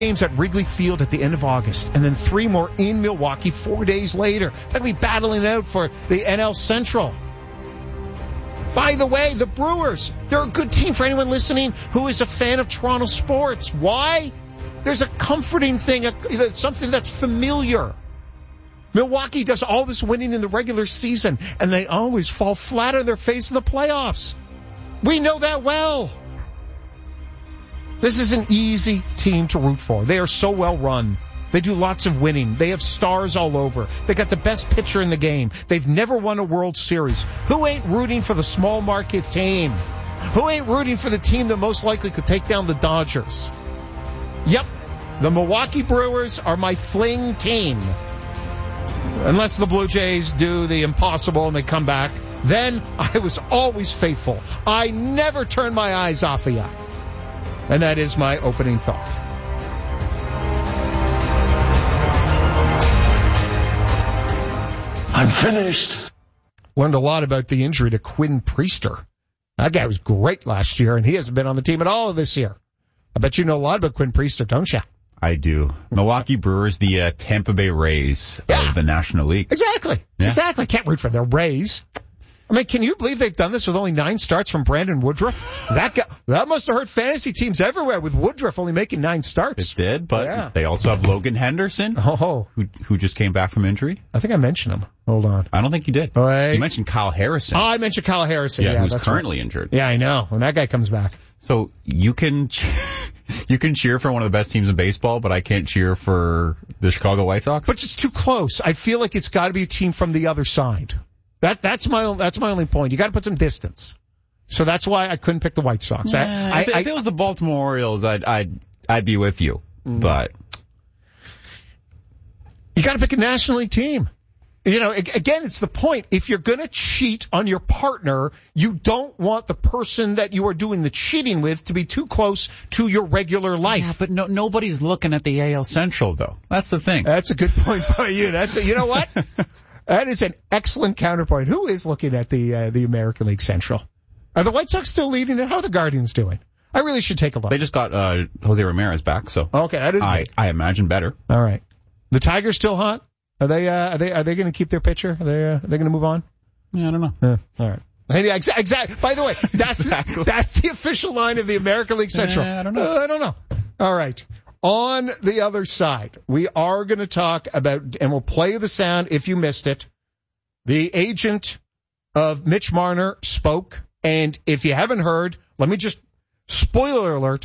games at Wrigley Field at the end of August, and then 3 more in Milwaukee 4 days later. They're going to be battling it out for the NL Central. By the way, the Brewers, they're a good team for anyone listening who is a fan of Toronto sports. Why? There's a comforting thing, something that's familiar. Milwaukee does all this winning in the regular season, and they always fall flat on their face in the playoffs. We know that well. This is an easy team to root for. They are so well run. They do lots of winning. They have stars all over. They got the best pitcher in the game. They've never won a World Series. Who ain't rooting for the small market team? Who ain't rooting for the team that most likely could take down the Dodgers? Yep, the Milwaukee Brewers are my fling team. Unless the Blue Jays do the impossible and they come back, then I was always faithful. I never turned my eyes off of you. And that is my opening thought. I'm finished. Learned a lot about the injury to Quinn Priester. That guy was great last year, and he hasn't been on the team at all this year. I bet you know a lot about Quinn Priester, don't you? I do. Milwaukee Brewers, the Tampa Bay Rays of the National League. Exactly. Yeah. Exactly. Can't root for the Rays. I mean, can you believe they've done this with only 9 starts from Brandon Woodruff? That must have hurt fantasy teams everywhere with Woodruff only making 9 starts. It did, but they also have Logan Henderson, who just came back from injury. I think I mentioned him. Hold on. I don't think you did. Wait. You mentioned Kyle Harrison. Oh, I mentioned Kyle Harrison. Yeah, who's currently injured. Yeah, I know. When that guy comes back. So you can cheer for one of the best teams in baseball, but I can't cheer for the Chicago White Sox? But it's too close. I feel like it's got to be a team from the other side. That's my only point. You got to put some distance. So that's why I couldn't pick the White Sox. If it was the Baltimore Orioles, I'd be with you. But you got to pick a National League team. You know, again, it's the point. If you're going to cheat on your partner, you don't want the person that you are doing the cheating with to be too close to your regular life. Yeah, but nobody's looking at the AL Central, though. That's the thing. That's a good point by you. You know what? That is an excellent counterpoint. Who is looking at the American League Central? Are the White Sox still leading it? How are the Guardians doing? I really should take a look. They just got Jose Ramirez back, so okay, that is I imagine better. All right. The Tigers still hot? Are they going to keep their pitcher? Are they going to move on? Yeah, I don't know. All right. Exactly. By the way, that's the official line of the American League Central. I don't know. I don't know. All right. On the other side, we are going to talk about, and we'll play the sound if you missed it. The agent of Mitch Marner spoke, and if you haven't heard, let me just, spoiler alert,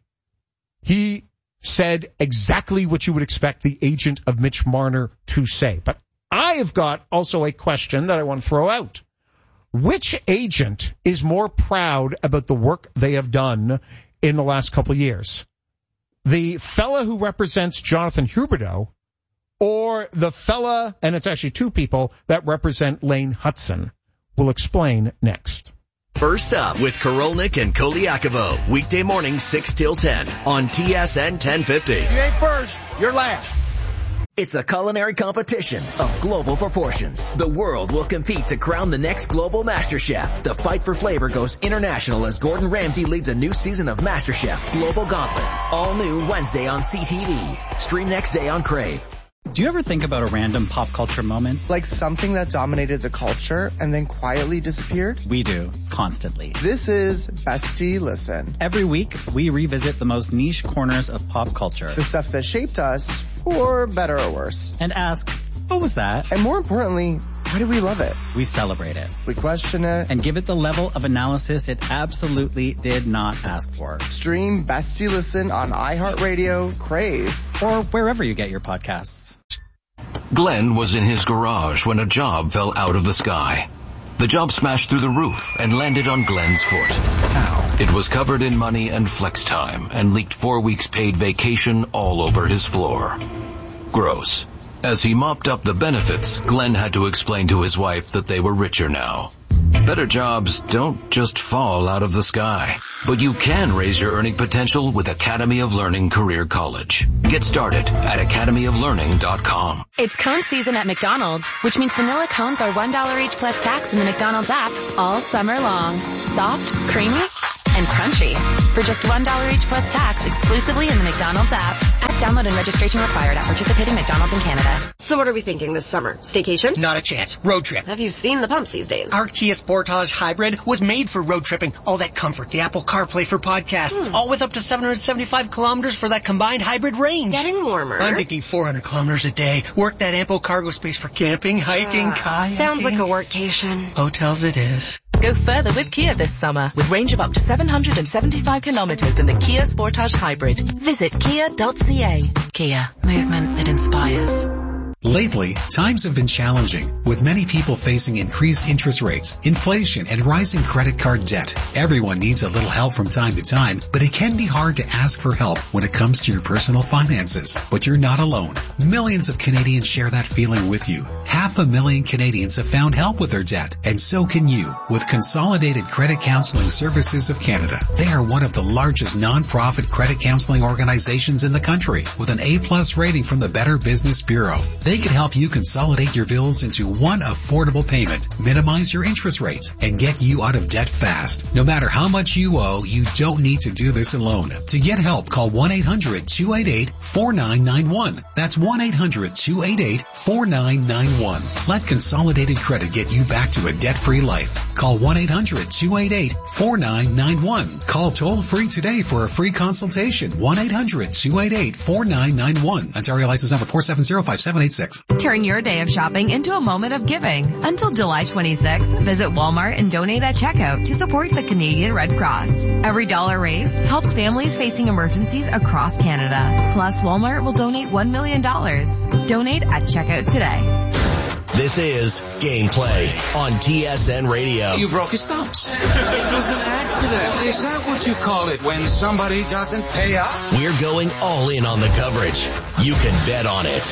he said exactly what you would expect the agent of Mitch Marner to say. But I have got also a question that I want to throw out. Which agent is more proud about the work they have done in the last couple of years? The fella who represents Jonathan Huberdeau, or the fella, and it's actually 2 people, that represent Lane Hudson? We'll explain next. First up with Korolnik and Koliakovo. Weekday morning 6 till 10 on TSN 1050. You ain't first, you're last. It's a culinary competition of global proportions. The world will compete to crown the next global master chef. The fight for flavor goes international as Gordon Ramsay leads a new season of MasterChef Global Gauntlet. All new Wednesday on CTV. Stream next day on Crave. Do you ever think about a random pop culture moment? Like something that dominated the culture and then quietly disappeared? We do, constantly. This is Bestie Listen. Every week, we revisit the most niche corners of pop culture. The stuff that shaped us, for better or worse. And ask, what was that? And more importantly, why do we love it? We celebrate it. We question it. And give it the level of analysis it absolutely did not ask for. Stream Bestie Listen on iHeartRadio, Crave, or wherever you get your podcasts. Glenn was in his garage when a job fell out of the sky. The job smashed through the roof and landed on Glenn's foot. Ow. It was covered in money and flex time and leaked 4 weeks paid vacation all over his floor. Gross. As he mopped up the benefits, Glenn had to explain to his wife that they were richer now. Better jobs don't just fall out of the sky, but you can raise your earning potential with Academy of Learning Career College. Get started at academyoflearning.com. It's cone season at McDonald's, which means vanilla cones are $1 each plus tax in the McDonald's app all summer long. Soft, creamy, and crunchy. for just $1 each plus tax exclusively in the McDonald's app. App download and registration required at participating McDonald's in Canada. So what are we thinking this summer? Staycation? Not a chance. Road trip. Have you seen the pumps these days? Our Kia Sportage Hybrid was made for road tripping. All that comfort, the Apple CarPlay for podcasts, all with up to 775 kilometers for that combined hybrid range. Getting warmer. I'm thinking 400 kilometers a day. Work that ample cargo space for camping, hiking, kayaking. Sounds like a workcation. Hotels it is. Go further with Kia this summer with range of up to 775 kilometers in the Kia Sportage Hybrid. Visit kia.ca. Kia, movement that inspires. Lately, times have been challenging, with many people facing increased interest rates, inflation, and rising credit card debt. Everyone needs a little help from time to time, but it can be hard to ask for help when it comes to your personal finances. But you're not alone. Millions of Canadians share that feeling with you. 500,000 Canadians have found help with their debt, and so can you, with Consolidated Credit Counseling Services of Canada. They are one of the largest non-profit credit counseling organizations in the country, with an A+ rating from the Better Business Bureau. They can help you consolidate your bills into one affordable payment, minimize your interest rates, and get you out of debt fast. No matter how much you owe, you don't need to do this alone. To get help, call 1-800-288-4991. That's 1-800-288-4991. Let Consolidated Credit get you back to a debt-free life. Call 1-800-288-4991. Call toll-free today for a free consultation. 1-800-288-4991. Ontario license number 4705786. Turn your day of shopping into a moment of giving. Until July 26th, visit Walmart and donate at checkout to support the Canadian Red Cross. Every dollar raised helps families facing emergencies across Canada. Plus, Walmart will donate $1 million. Donate at checkout today. This is Gameplay on TSN Radio. You broke his thumbs. It was an accident. Is that what you call it when somebody doesn't pay up? We're going all in on the coverage. You can bet on it.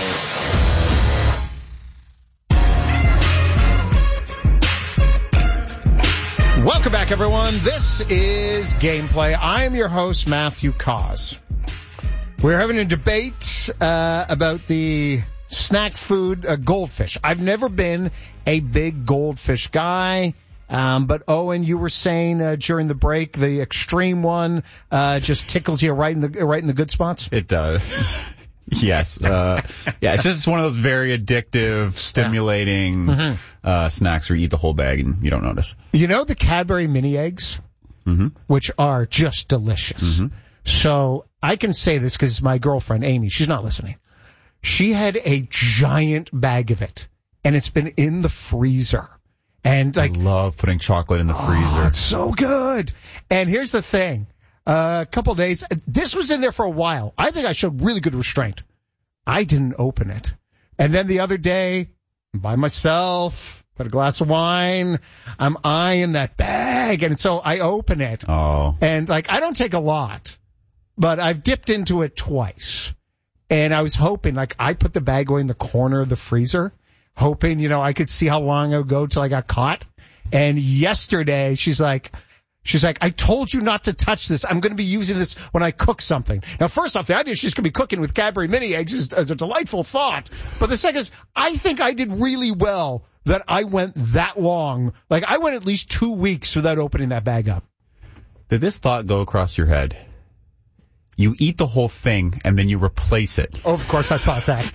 Welcome back, everyone. This is Gameplay. I am your host, Matthew Cause. We're having a debate about the snack food goldfish. I've never been a big goldfish guy, but Owen, you were saying during the break the extreme one just tickles you right in the good spots. It does. Yes. Yeah, it's just one of those very addictive, stimulating snacks where you eat the whole bag and you don't notice. You know the Cadbury mini eggs, which are just delicious. So I can say this because my girlfriend Amy, she's not listening. She had a giant bag of it, and it's been in the freezer. And I love putting chocolate in the freezer. It's so good. And here's the thing. A couple of days, this was in there for a while. I think I showed really good restraint. I didn't open it. And then the other day, by myself, put a glass of wine, I'm eyeing that bag, and so I open it. Oh. And I don't take a lot, but I've dipped into it twice. And I was hoping, I put the bag away in the corner of the freezer, hoping, I could see how long it would go till I got caught. And yesterday, she's like, I told you not to touch this. I'm going to be using this when I cook something. Now, first off, the idea she's going to be cooking with Cadbury mini eggs is a delightful thought. But the second is, I think I did really well that I went that long. I went at least 2 weeks without opening that bag up. Did this thought go across your head? You eat the whole thing, and then you replace it. Oh, of course I thought that.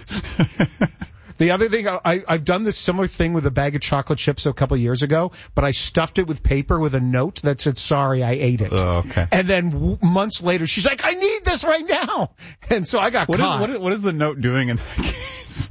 The other thing, I've done this similar thing with a bag of chocolate chips a couple of years ago, but I stuffed it with paper with a note that said, sorry, I ate it. Oh, okay. And then months later, she's like, I need this right now. And so I got caught. What is the note doing in that case?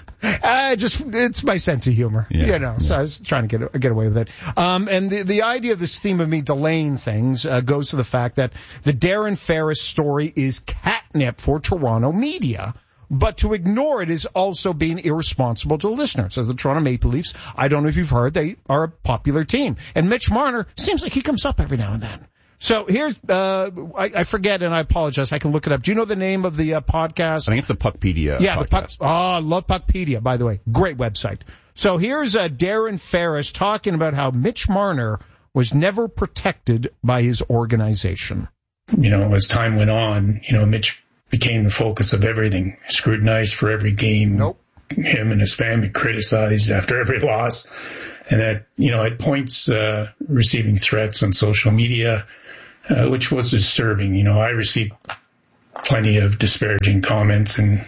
It's my sense of humor, so I was trying to get away with it. And the idea of this theme of me delaying things, goes to the fact that the Darren Ferris story is catnip for Toronto media. But to ignore it is also being irresponsible to the listeners. As the Toronto Maple Leafs, I don't know if you've heard, they are a popular team. And Mitch Marner seems like he comes up every now and then. So here's, I forget and I apologize. I can look it up. Do you know the name of the podcast? I think it's the Puckpedia. Yeah, podcast. I love Puckpedia, by the way. Great website. So here's Darren Ferris talking about how Mitch Marner was never protected by his organization. As time went on, Mitch became the focus of everything, scrutinized for every game. Nope. Him and his family criticized after every loss. And at points, receiving threats on social media. which was disturbing. You know, I received plenty of disparaging comments and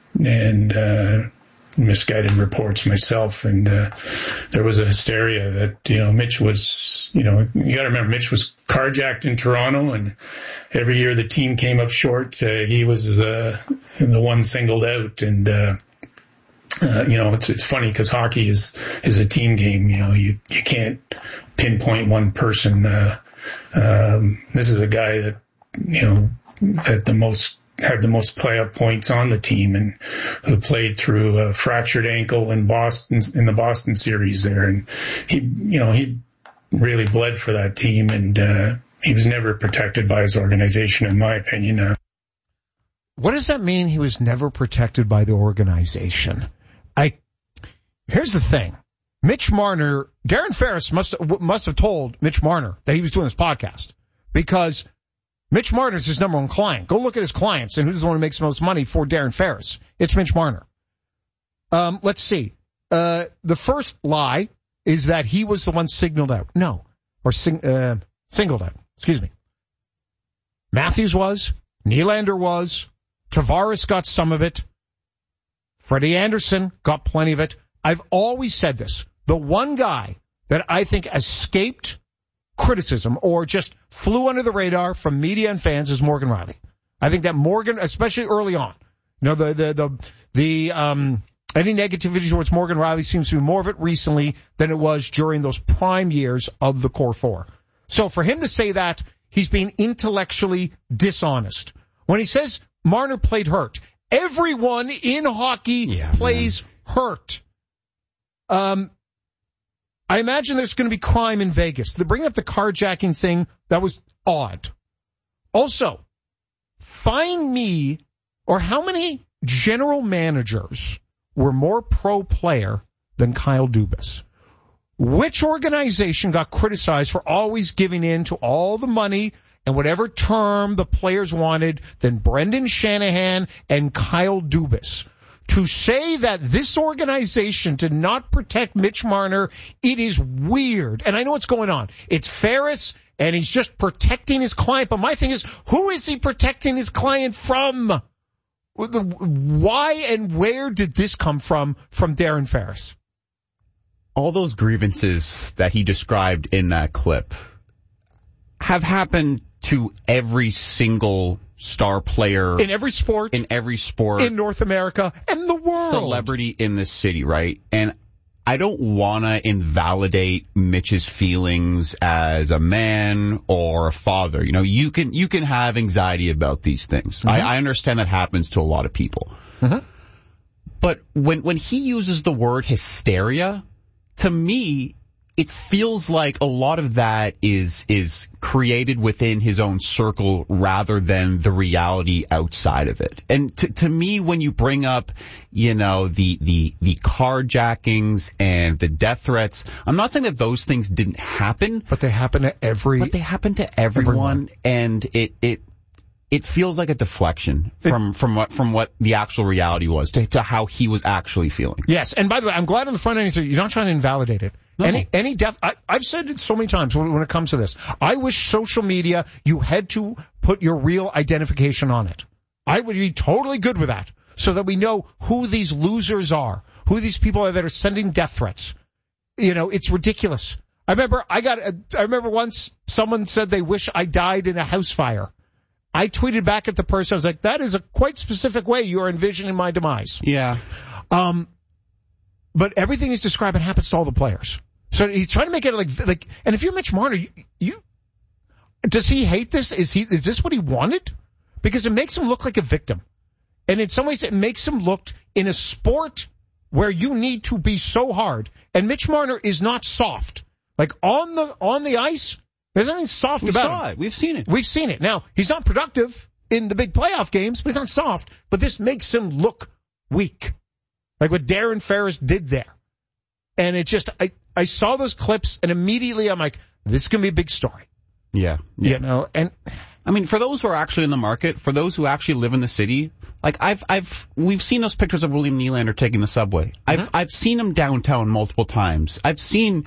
misguided reports myself, and there was a hysteria that, you know, Mitch was, you know, you got to remember, Mitch was carjacked in Toronto, and every year the team came up short, he was the one singled out. And you know, it's funny because hockey is a team game. You know, you can't pinpoint one person. This is a guy that, you know, had the most playoff points on the team, and who played through a fractured ankle in the Boston series there. And he really bled for that team, and he was never protected by his organization, in my opinion. What does that mean, he was never protected by the organization? Here's the thing. Mitch Marner, Darren Ferris must have told Mitch Marner that he was doing this podcast, because Mitch Marner is his number one client. Go look at his clients, and who's the one who makes the most money for Darren Ferris? It's Mitch Marner. Let's see. The first lie is that he was the one singled out. No. Or singled out. Excuse me. Matthews was. Nylander was. Tavares got some of it. Freddie Anderson got plenty of it. I've always said this. The one guy that I think escaped criticism or just flew under the radar from media and fans is Morgan Rielly. I think that Morgan, especially early on, you know, any negativity towards Morgan Rielly seems to be more of it recently than it was during those prime years of the core four. So for him to say that, he's being intellectually dishonest. When he says Marner played hurt, everyone in hockey plays hurt. I imagine there's going to be crime in Vegas. They bring up the carjacking thing. That was odd. Also, find me, or how many general managers were more pro-player than Kyle Dubas? Which organization got criticized for always giving in to all the money and whatever term the players wanted than Brendan Shanahan and Kyle Dubas? To say that this organization did not protect Mitch Marner, it is weird. And I know what's going on. It's Ferris, and he's just protecting his client. But my thing is, who is he protecting his client from? Why and where did this come from Darren Ferris? All those grievances that he described in that clip have happened to every single star player in every sport in North America and the world, celebrity in this city, right? And I don't want to invalidate Mitch's feelings as a man or a father. You know, you can have anxiety about these things. Mm-hmm. I understand that happens to a lot of people. Mm-hmm. But when he uses the word hysteria, to me, it feels like a lot of that is created within his own circle rather than the reality outside of it. And to me, when you bring up, you know, the carjackings and the death threats, I'm not saying that those things didn't happen, but they happen to everyone. And it feels like a deflection from what the actual reality was to how he was actually feeling. Yes, and by the way, I'm glad on the front end you're not trying to invalidate it. No. Any death, I've said it so many times when it comes to this. I wish social media, you had to put your real identification on it. I would be totally good with that, so that we know who these losers are, who these people are that are sending death threats. You know, it's ridiculous. I remember once someone said they wish I died in a house fire. I tweeted back at the person, I was like, that is a quite specific way you are envisioning my demise. Yeah. But everything he's describing happens to all the players. So he's trying to make it like, and if you're Mitch Marner, does he hate this? Is this what he wanted? Because it makes him look like a victim. And in some ways it makes him look in a sport where you need to be so hard. And Mitch Marner is not soft. Like on the ice, there's nothing soft about him. We've seen it. We've seen it. Now, he's not productive in the big playoff games, but he's not soft. But this makes him look weak. Like what Darren Ferris did there. And it just, I saw those clips and immediately I'm like, this is going to be a big story. Yeah. You know, and I mean, for those who are actually in the market, for those who actually live in the city, like we've seen those pictures of William Nylander taking the subway. I've seen him downtown multiple times. I've seen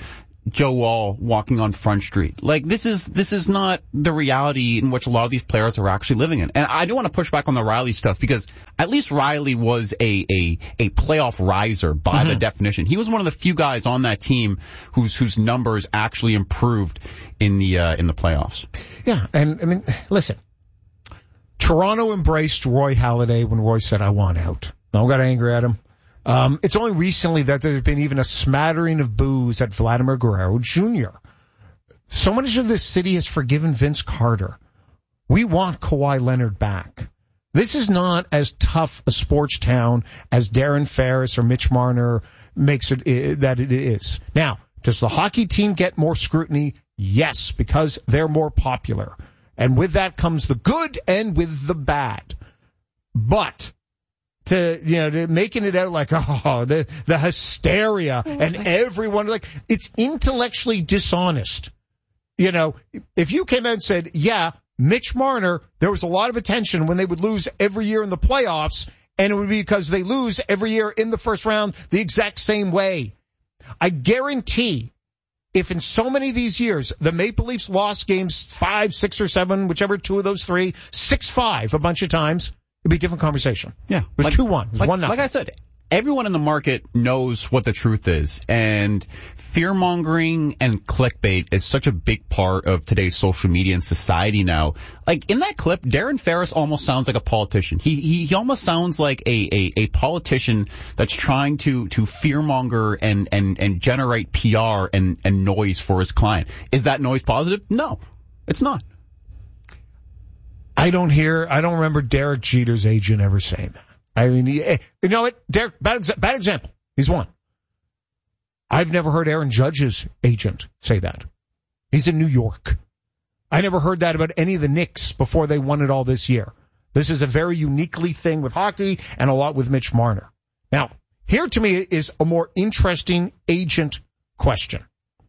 Joe Wall walking on Front Street. Like, this is not the reality in which a lot of these players are actually living in. And I do want to push back on the Riley stuff, because at least Riley was a playoff riser by the definition. He was one of the few guys on that team whose numbers actually improved in the playoffs. Yeah, and I mean, listen, Toronto embraced Roy Halladay when Roy said, "I want out." No one got angry at him. It's only recently that there's been even a smattering of boos at Vladimir Guerrero Jr. So much of this city has forgiven Vince Carter. We want Kawhi Leonard back. This is not as tough a sports town as Darren Ferris or Mitch Marner makes it that it is. Now, does the hockey team get more scrutiny? Yes, because they're more popular. And with that comes the good and with the bad. But to making it out like, the hysteria and everyone, like, it's intellectually dishonest. If you came out and said, yeah, Mitch Marner, there was a lot of attention when they would lose every year in the playoffs, and it would be because they lose every year in the first round the exact same way. I guarantee if in so many of these years the Maple Leafs lost games 5, 6, or 7, whichever two of those three, 6-5 a bunch of times, it'd be a different conversation. Yeah. It was 2-1. It was 1-0. Like I said, everyone in the market knows what the truth is, and fear-mongering and clickbait is such a big part of today's social media and society now. Like, in that clip, Darren Ferris almost sounds like a politician. He almost sounds like a politician that's trying to fear-monger and generate PR and noise for his client. Is that noise positive? No, it's not. I don't remember Derek Jeter's agent ever saying that. I mean, you know what? Derek, bad example. He's one. I've never heard Aaron Judge's agent say that. He's in New York. I never heard that about any of the Knicks before they won it all this year. This is a very uniquely thing with hockey and a lot with Mitch Marner. Now, here to me is a more interesting agent question.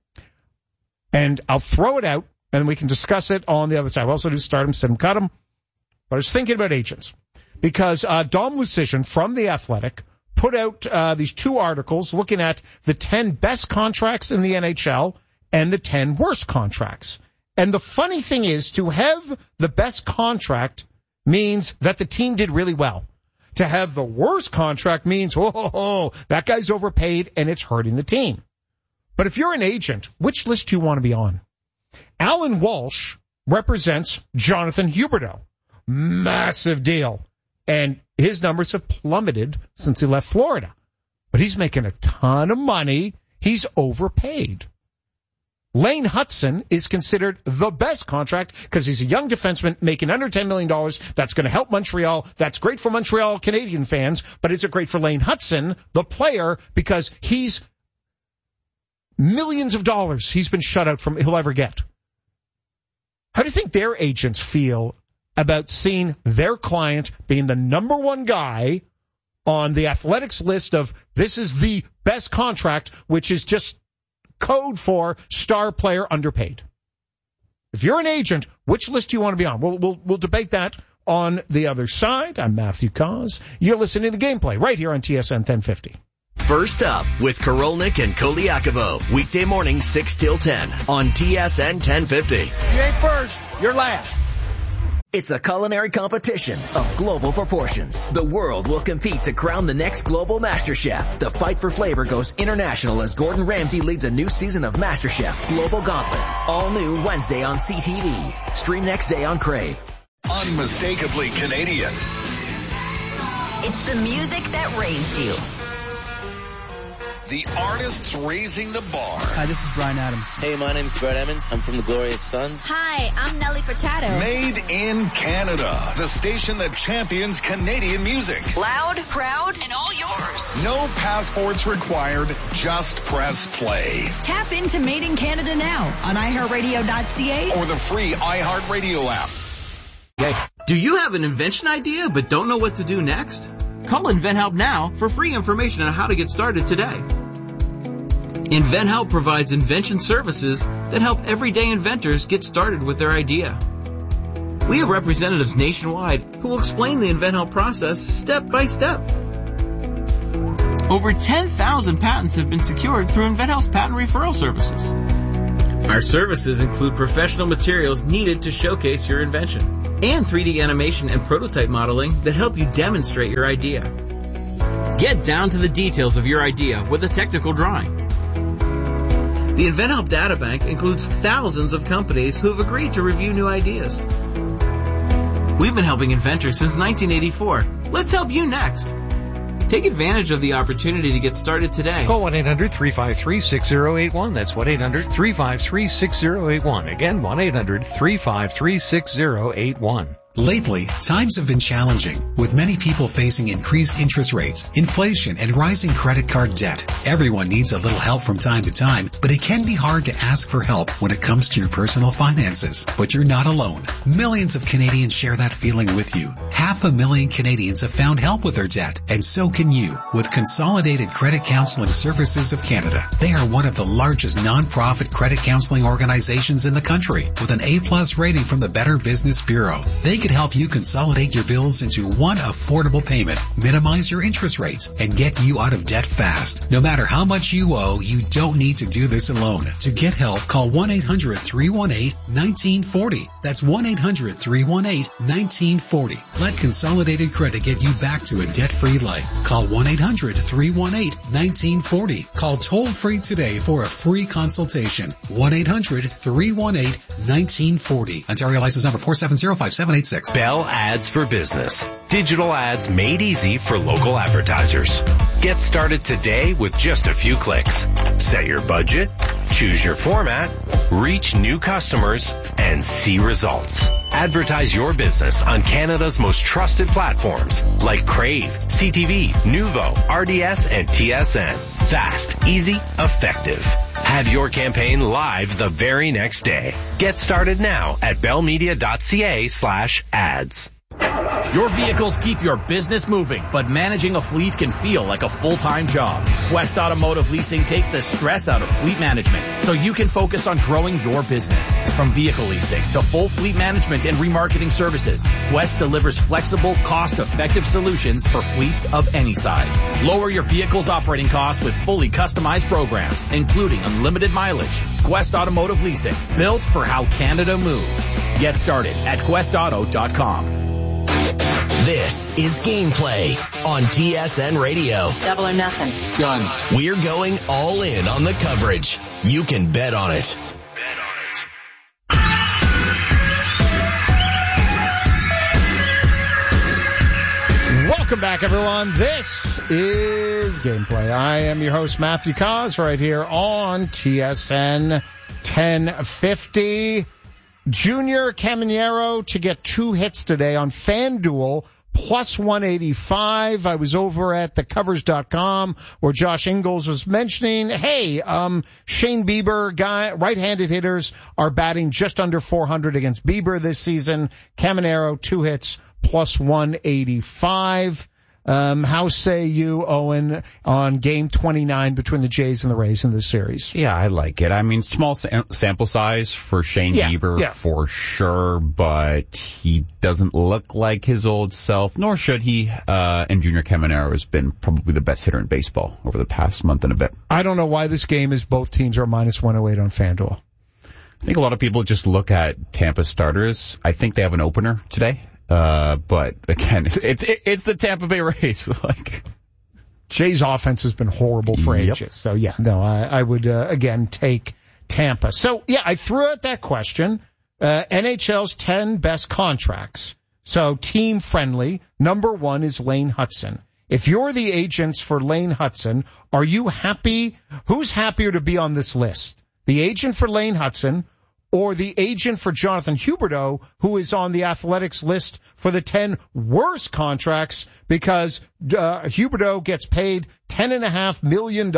And I'll throw it out, and we can discuss it on the other side. We also do start them, sit them, cut them. But I was thinking about agents because Dom Lucian from The Athletic put out these two articles looking at the 10 best contracts in the NHL and the 10 worst contracts. And the funny thing is, to have the best contract means that the team did really well. To have the worst contract means, that guy's overpaid and it's hurting the team. But if you're an agent, which list do you want to be on? Alan Walsh represents Jonathan Huberdeau. Massive deal. And his numbers have plummeted since he left Florida. But he's making a ton of money. He's overpaid. Lane Hudson is considered the best contract because he's a young defenseman making under $10 million. That's going to help Montreal. That's great for Montreal Canadian fans. But is it great for Lane Hudson, the player, because he's millions of dollars he's been shut out from he'll ever get? How do you think their agents feel about seeing their client being the number one guy on the Athletics list of this is the best contract, which is just code for star player underpaid? If you're an agent, which list do you want to be on? We'll debate that on the other side. I'm Matthew Cause. You're listening to Gameplay right here on TSN 1050. First up with Korolnik and Koliakovo. Weekday morning 6 till 10 on TSN 1050. You ain't first, you're last. It's a culinary competition of global proportions. The world will compete to crown the next global master chef. The fight for flavor goes international as Gordon Ramsay leads a new season of MasterChef Global Gauntlet. All new Wednesday on CTV. Stream next day on Crave. Unmistakably Canadian. It's the music that raised you. The artists raising the bar. Hi, this is Bryan Adams. Hey, my name's Brett Emmons. I'm from the Glorious Sons. Hi, I'm Nelly Furtado. Made in Canada. The station that champions Canadian music. Loud, proud, and all yours. No passports required. Just press play. Tap into Made in Canada now on iHeartRadio.ca or the free iHeartRadio app. Do you have an invention idea but don't know what to do next? Call InventHelp now for free information on how to get started today. InventHelp provides invention services that help everyday inventors get started with their idea. We have representatives nationwide who will explain the InventHelp process step by step. Over 10,000 patents have been secured through InventHealth's patent referral services. Our services include professional materials needed to showcase your invention and 3D animation and prototype modeling that help you demonstrate your idea. Get down to the details of your idea with a technical drawing. The InventHelp Databank includes thousands of companies who have agreed to review new ideas. We've been helping inventors since 1984. Let's help you next. Take advantage of the opportunity to get started today. Call 1-800-353-6081. That's 1-800-353-6081. Again, 1-800-353-6081. Lately, times have been challenging, with many people facing increased interest rates, inflation, and rising credit card debt. Everyone needs a little help from time to time, but it can be hard to ask for help when it comes to your personal finances. But you're not alone. Millions of Canadians share that feeling with you. 500,000 Canadians have found help with their debt, and so can you, with Consolidated Credit Counseling Services of Canada. They are one of the largest non-profit credit counseling organizations in the country, with an A+ rating from the Better Business Bureau. They can help you consolidate your bills into one affordable payment, minimize your interest rates, and get you out of debt fast. No matter how much you owe, you don't need to do this alone. To get help, call 1-800-318-1940. That's 1-800-318-1940. Let Consolidated Credit get you back to a debt-free life. Call 1-800-318-1940. Call toll-free today for a free consultation. 1-800-318-1940. Ontario license number 4705786. Bell Ads for Business. Digital ads made easy for local advertisers. Get started today with just a few clicks. Set your budget, choose your format, reach new customers, and see results. Advertise your business on Canada's most trusted platforms like Crave, CTV, Nuvo, RDS, and TSN. Fast, easy, effective. Have your campaign live the very next day. Get started now at bellmedia.ca/ads. Your vehicles keep your business moving, but managing a fleet can feel like a full-time job. Quest Automotive Leasing takes the stress out of fleet management so you can focus on growing your business. From vehicle leasing to full fleet management and remarketing services, Quest delivers flexible, cost-effective solutions for fleets of any size. Lower your vehicle's operating costs with fully customized programs, including unlimited mileage. Quest Automotive Leasing, built for how Canada moves. Get started at questauto.com. This is Gameplay on TSN Radio. Double or nothing. Done. We're going all in on the coverage. You can bet on it. Welcome back, everyone. This is Gameplay. I am your host, Matthew Cause, right here on TSN 1050. Junior Caminero to get 2 hits today on FanDuel, plus 185. I was over at thecovers.com where Josh Ingles was mentioning, hey, Shane Bieber, right-handed hitters are batting just under 400 against Bieber this season. Caminero, 2 hits, plus 185. How say you, Owen, on game 29 between the Jays and the Rays in this series? Yeah, I like it. I mean, small sample size for Shane Bieber for sure, but he doesn't look like his old self, nor should he. And Junior Caminero has been probably the best hitter in baseball over the past month and a bit. I don't know why this game is both teams are minus 108 on FanDuel. I think a lot of people just look at Tampa starters. I think they have an opener today. But again, it's the Tampa Bay Rays. Jay's offense has been horrible for ages. So yeah, no, I would, again, take Tampa. So yeah, I threw out that question. NHL's 10 best contracts. So team friendly. Number 1 is Lane Hudson. If you're the agents for Lane Hudson, are you happy? Who's happier to be on this list? The agent for Lane Hudson or the agent for Jonathan Huberdeau, who is on the Athletics list for the 10 worst contracts because Huberdeau gets paid $10.5 million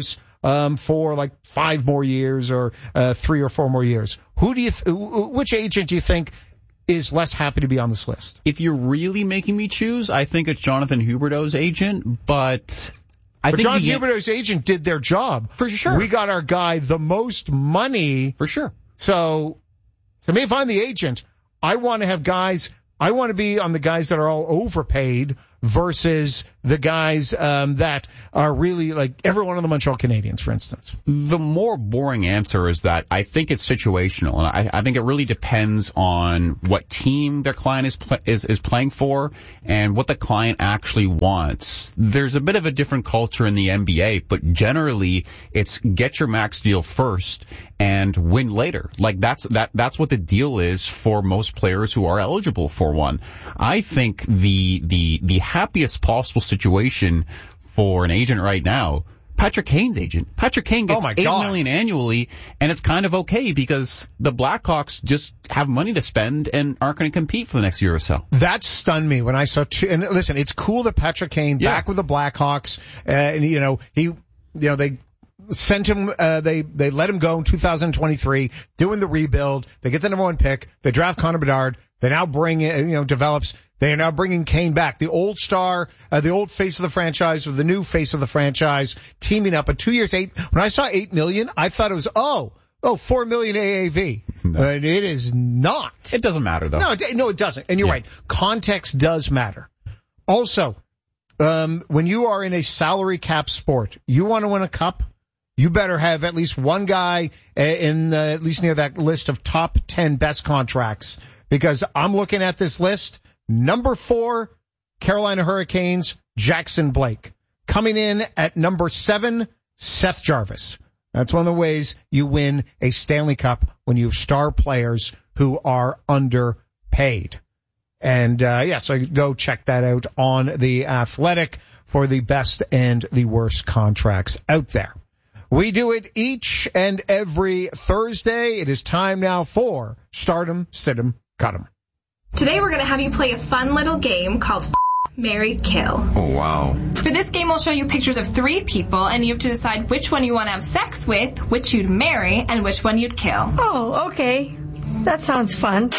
for like 5 more years or 3 or 4 more years. Which agent do you think is less happy to be on this list? If you're really making me choose, I think it's Jonathan Huberdeau's agent, but I think Jonathan Huberdeau's agent did their job. For sure. We got our guy the most money. For sure. So, to me, if I'm the agent, I want to have guys, I want to be on the guys that are all overpaid versus the guys that are really like every one of the Montreal Canadiens, for instance? The more boring answer is that I think it's situational, and I think it really depends on what team their client is playing for and what the client actually wants. There's a bit of a different culture in the NBA, but generally it's get your max deal first and win later. Like that's what the deal is for most players who are eligible for one. I think the happiest possible situation for an agent right now, Patrick Kane's agent. Patrick Kane gets $8 million annually, and it's kind of okay because the Blackhawks just have money to spend and aren't going to compete for the next year or so. That stunned me when I saw and listen, it's cool that Patrick Kane back with the Blackhawks, and they sent him, they let him go in 2023, doing the rebuild. They get the number 1 pick. They draft Connor Bedard. They now bring in, develops. They are now bringing Kane back, the old star, the old face of the franchise with the new face of the franchise, teaming up. But 2 years, when I saw $8 million, I thought it was, $4 million AAV. No. It is not. It doesn't matter, though. No, it doesn't. And you're right. Context does matter. Also, when you are in a salary cap sport, you want to win a cup, you better have at least one guy at least near that list of top 10 best contracts. Because I'm looking at this list. Number 4, Carolina Hurricanes, Jackson Blake. Coming in at number 7, Seth Jarvis. That's one of the ways you win a Stanley Cup, when you have star players who are underpaid. And, so go check that out on The Athletic for the best and the worst contracts out there. We do it each and every Thursday. It is time now for Stardom, Sit 'em, Cut 'em. Today we're going to have you play a fun little game called Marry, Kill. Oh, wow. For this game, we'll show you pictures of 3 people, and you have to decide which one you want to have sex with, which you'd marry, and which one you'd kill. Oh, okay. That sounds fun.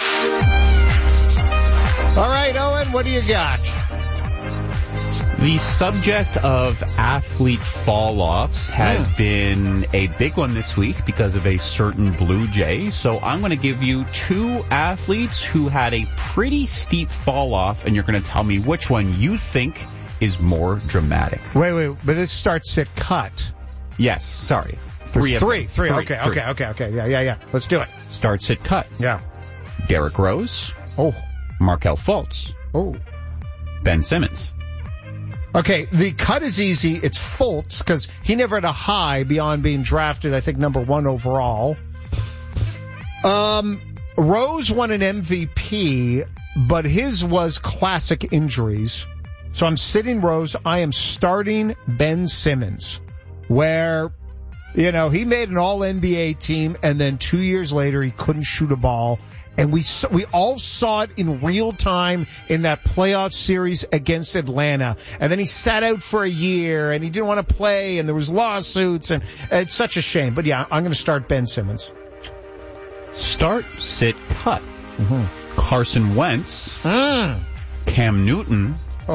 All right, Owen, what do you got? The subject of athlete fall-offs has been a big one this week because of a certain Blue Jay. So I'm going to give you 2 athletes who had a pretty steep fall-off, and you're going to tell me which one you think is more dramatic. Wait, but this starts sit cut. Yes, sorry. Three. Okay. Yeah. Let's do it. Start, sit, cut. Yeah. Derrick Rose. Oh. Markelle Fultz. Oh. Ben Simmons. Okay, the cut is easy. It's Fultz, because he never had a high beyond being drafted, I think, number 1 overall. Rose won an MVP, but his was classic injuries. So I'm sitting Rose. I am starting Ben Simmons, where, he made an all-NBA team, and then 2 years later, he couldn't shoot a ball. And we all saw it in real time in that playoff series against Atlanta. And then he sat out for a year, and he didn't want to play, and there was lawsuits, and it's such a shame. But yeah, I'm going to start Ben Simmons. Start, sit, cut. Mm-hmm. Carson Wentz. Cam Newton.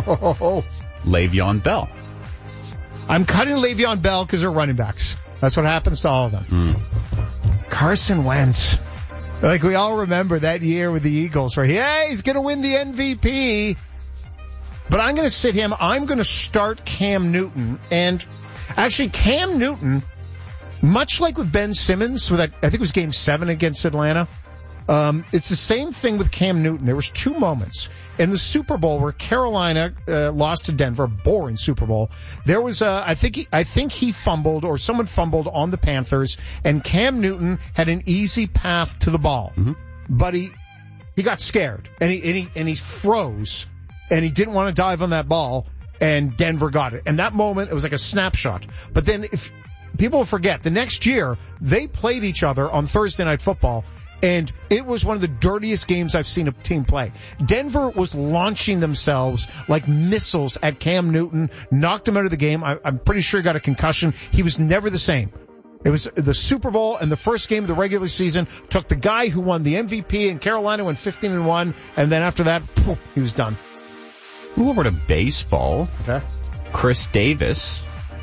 Le'Veon Bell. I'm cutting Le'Veon Bell because they're running backs. That's what happens to all of them. Carson Wentz. Like, we all remember that year with the Eagles where he's going to win the MVP. But I'm going to sit him. I'm going to start Cam Newton. And actually, Cam Newton, much like with Ben Simmons, with that, I think it was Game 7 against Atlanta, it's the same thing with Cam Newton. There was 2 moments in the Super Bowl where Carolina lost to Denver, boring Super Bowl. There was I think he fumbled, or someone fumbled on the Panthers, and Cam Newton had an easy path to the ball. Mm-hmm. But he got scared and he froze, and he didn't want to dive on that ball, and Denver got it. And that moment, it was like a snapshot. But then, if people forget, the next year they played each other on Thursday Night Football, and it was one of the dirtiest games I've seen a team play. Denver was launching themselves like missiles at Cam Newton, knocked him out of the game. I'm pretty sure he got a concussion. He was never the same. It was the Super Bowl and the first game of the regular season, took the guy who won the MVP, and Carolina went 15-1, and then after that, he was done. Move over to baseball. Okay. Chris Davis,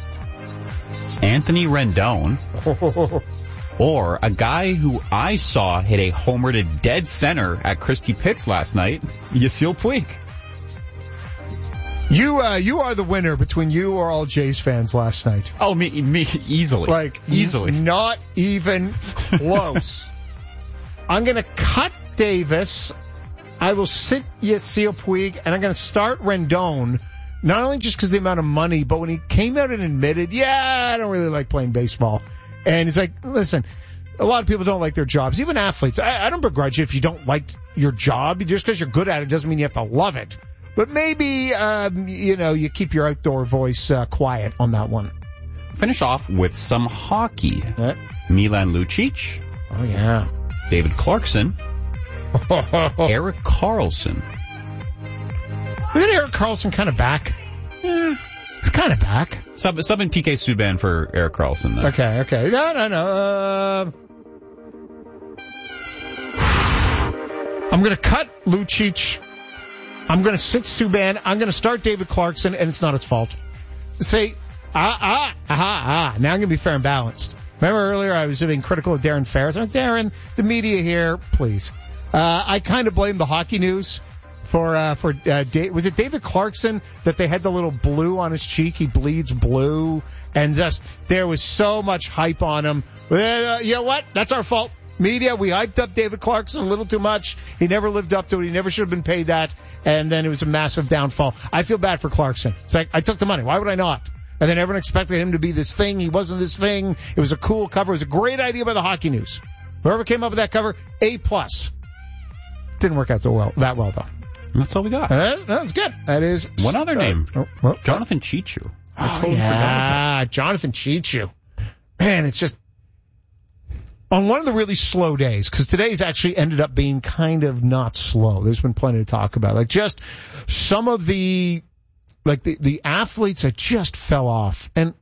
Anthony Rendon, or a guy who I saw hit a homer to dead center at Christie Pitts last night, Yasiel Puig. You are the winner between you or all Jays fans last night. Oh, me easily. Easily. Not even close. I'm going to cut Davis. I will sit Yasiel Puig, and I'm going to start Rendon. Not only just because of the amount of money, but when he came out and admitted, I don't really like playing baseball. And he's like, listen, a lot of people don't like their jobs, even athletes. I don't begrudge you if you don't like your job. Just because you're good at it doesn't mean you have to love it. But maybe, you keep your outdoor voice quiet on that one. Finish off with some hockey. Milan Lucic. Oh, yeah. David Clarkson. Erik Karlsson. Isn't Erik Karlsson kind of back? Yeah, he's kind of back. Subbing PK Subban for Erik Karlsson, though. Okay. No. I'm going to cut Lucic. I'm going to sit Subban. I'm going to start David Clarkson, and it's not his fault. Say, Now I'm going to be fair and balanced. Remember earlier I was being critical of Darren Ferris. I'm like, Darren, the media here, please. I kind of blame the hockey news for was it David Clarkson that they had the little blue on his cheek? He bleeds blue, and just there was so much hype on him. You know what? That's our fault. Media, we hyped up David Clarkson a little too much. He never lived up to it. He never should have been paid that, and then it was a massive downfall. I feel bad for Clarkson. It's like, I took the money. Why would I not? And then everyone expected him to be this thing. He wasn't this thing. It was a cool cover. It was a great idea by the hockey news. Whoever came up with that cover, A+. Didn't work out that well, though. That's all we got. That's good. That is one other name. Jonathan Cheechoo. Jonathan Cheechoo. Man, it's just on one of the really slow days, because today's actually ended up being kind of not slow. There's been plenty to talk about. Like just some of the athletes that just fell off. And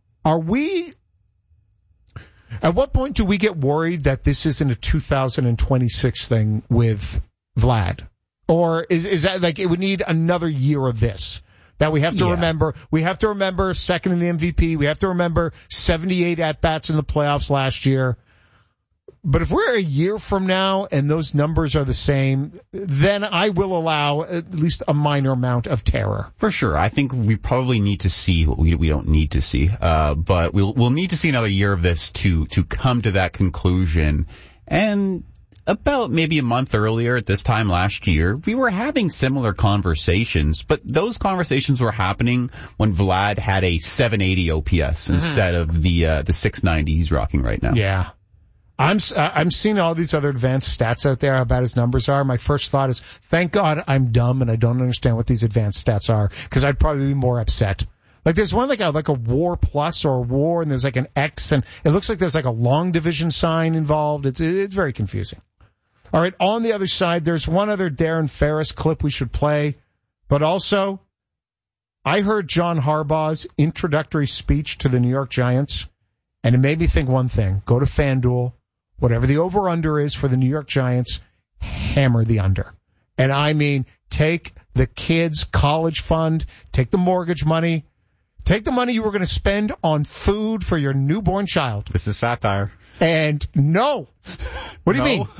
at what point do we get worried that this isn't a 2026 thing with Vlad? Or is that like it would need another year of this? That we have to remember. We have to remember second in the MVP. We have to remember 78 at-bats in the playoffs last year. But if we're a year from now and those numbers are the same, then I will allow at least a minor amount of terror. For sure. I think we probably need to see what we don't need to see. But we'll need to see another year of this to come to that conclusion. And about maybe a month earlier at this time last year, we were having similar conversations, but those conversations were happening when Vlad had a 780 OPS instead of the 690 he's rocking right now. Yeah. I'm seeing all these other advanced stats out there, how bad his numbers are. My first thought is, thank God I'm dumb and I don't understand what these advanced stats are, because I'd probably be more upset. Like there's one like a WAR plus or a WAR, and there's like an X, and it looks like there's like a long division sign involved. It's very confusing. All right, on the other side, there's one other Darren Ferris clip we should play, but also I heard John Harbaugh's introductory speech to the New York Giants, and it made me think one thing: go to FanDuel. Whatever the over-under is for the New York Giants, hammer the under. And I mean, take the kids' college fund, take the mortgage money, take the money you were going to spend on food for your newborn child. This is satire. And no. What do you mean?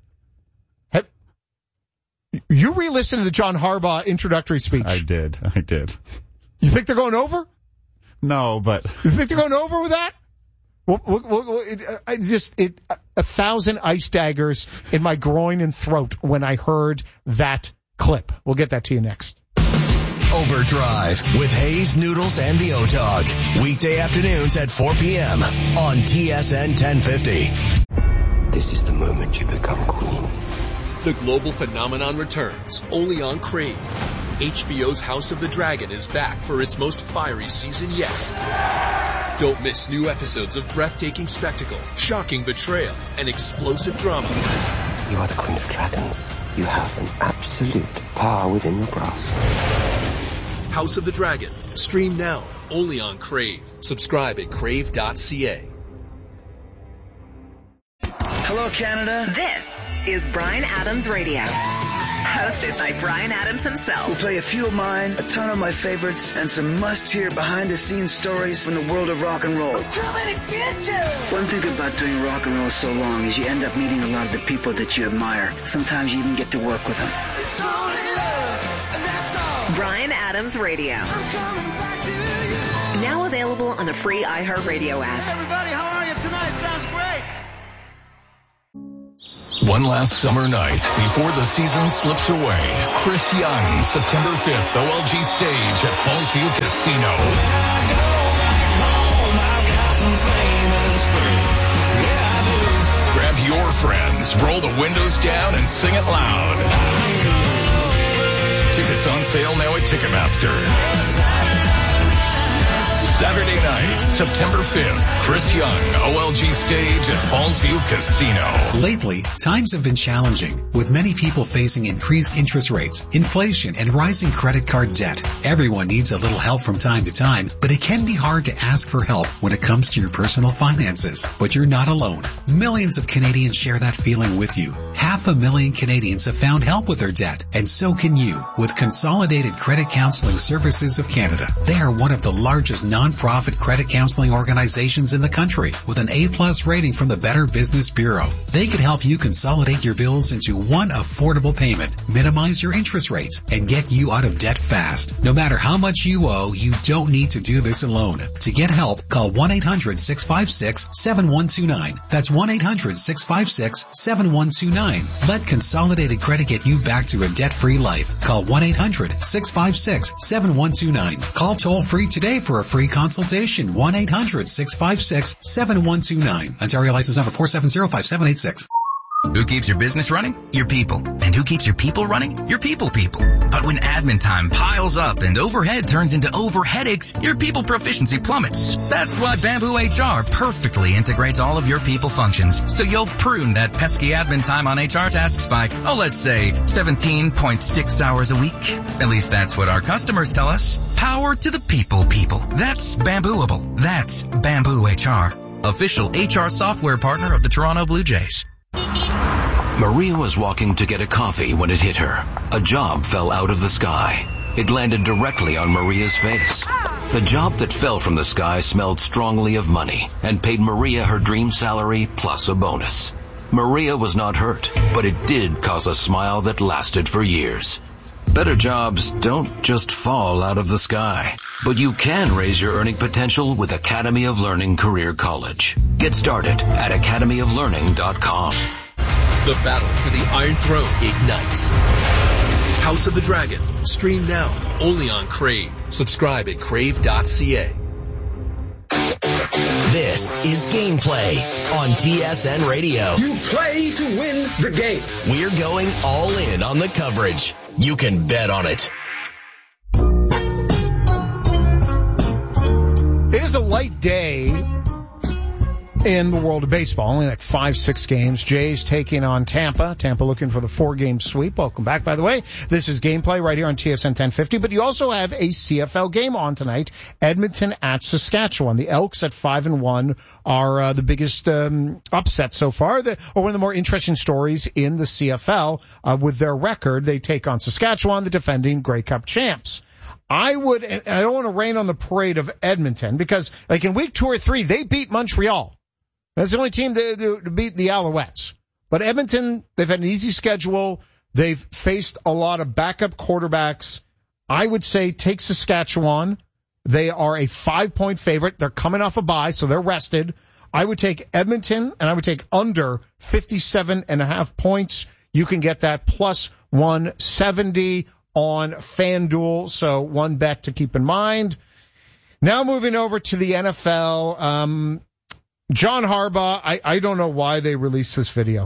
You re-listened to the John Harbaugh introductory speech. I did. You think they're going over? No, but... You think they're going over with that? Well, 1,000 ice daggers in my groin and throat when I heard that clip. We'll get that to you next. Overdrive with Hayes, Noodles, and the O-Dog. Weekday afternoons at 4 p.m. on TSN 1050. This is the moment you become queen. The global phenomenon returns only on Crave. HBO's House of the Dragon is back for its most fiery season yet. Don't miss new episodes of breathtaking spectacle, shocking betrayal, and explosive drama. You are the Queen of Dragons. You have an absolute power within your grasp. House of the Dragon. Stream now, only on Crave. Subscribe at crave.ca. Hello, Canada. This is Bryan Adams Radio. Hosted by Bryan Adams himself. We'll play a few of mine, a ton of my favorites, and some must-hear behind-the-scenes stories from the world of rock and roll. One thing about doing rock and roll so long is you end up meeting a lot of the people that you admire. Sometimes you even get to work with them. Bryan Adams. Adams Radio. Now available on the free iHeartRadio app. Everybody, how are you tonight? Sounds great. One last summer night before the season slips away. Chris Young, September 5th, OLG stage at Fallsview Casino. Grab your friends, roll the windows down, and sing it loud. Tickets on sale now at Ticketmaster. Saturday night, September 5th, Chris Young, OLG stage at Fallsview Casino. Lately, times have been challenging, with many people facing increased interest rates, inflation, and rising credit card debt. Everyone needs a little help from time to time, but it can be hard to ask for help when it comes to your personal finances. But you're not alone. Millions of Canadians share that feeling with you. 500,000 Canadians have found help with their debt, and so can you with Consolidated Credit Counseling Services of Canada. They are one of the largest non-profit credit counseling organizations in the country with an A+ rating from the Better Business Bureau. They can help you consolidate your bills into one affordable payment, minimize your interest rates, and get you out of debt fast. No matter how much you owe, you don't need to do this alone. To get help, call 1-800-656-7129. That's 1-800-656-7129. Let Consolidated Credit get you back to a debt-free life. Call 1-800-656-7129. Call toll-free today for a free consultation. 1-800-656-7129. Ontario license number 4705786. Who keeps your business running? Your people. And who keeps your people running? Your people. But when admin time piles up and overhead turns into overheadaches, your people proficiency plummets. That's why Bamboo HR perfectly integrates all of your people functions, so you'll prune that pesky admin time on HR tasks by, let's say 17.6 hours a week. At least that's what our customers tell us. Power to the people. That's Bambooable. That's Bamboo HR. Official HR software partner of the Toronto Blue Jays. Maria was walking to get a coffee when it hit her. A job fell out of the sky. It landed directly on Maria's face. The job that fell from the sky smelled strongly of money and paid Maria her dream salary plus a bonus. Maria was not hurt, but it did cause a smile that lasted for years. Better jobs don't just fall out of the sky, but you can raise your earning potential with Academy of Learning Career College. Get started at academyoflearning.com. The battle for the Iron Throne ignites. House of the Dragon. Stream now, only on Crave. Subscribe at crave.ca. This is Gameplay on TSN Radio. You play to win the game. We're going all in on the coverage. You can bet on it. It is a light day in the world of baseball. Only like 5-6 games. Jays taking on Tampa. Tampa looking for the 4-game sweep. Welcome back, by the way. This is Gameplay right here on TSN 1050. But you also have a CFL game on tonight. Edmonton at Saskatchewan. The Elks at 5-1 are the biggest upset so far, or one of the more interesting stories in the CFL. With their record, they take on Saskatchewan, the defending Grey Cup champs. I don't want to rain on the parade of Edmonton because, like in week 2 or 3, they beat Montreal. That's the only team to beat the Alouettes. But Edmonton, they've had an easy schedule. They've faced a lot of backup quarterbacks. I would say take Saskatchewan. They are a 5-point favorite. They're coming off a bye, so they're rested. I would take Edmonton, and I would take under 57.5 points. You can get that plus 170 on FanDuel, so one bet to keep in mind. Now moving over to the NFL, John Harbaugh, I don't know why they released this video.